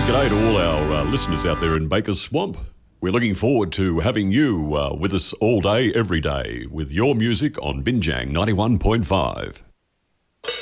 g'day to all our listeners out there in Baker's Swamp. We're looking forward to having you with us all day, every day, with your music on Binjang 91.5.